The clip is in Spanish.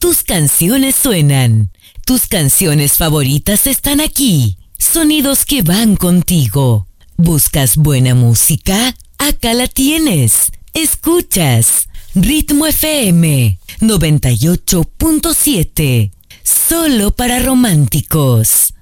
Tus canciones suenan. Tus canciones favoritas están aquí. Sonidos que van contigo. ¿Buscas buena música? Acá la tienes. Escuchas Ritmo FM 98.7. Solo para románticos.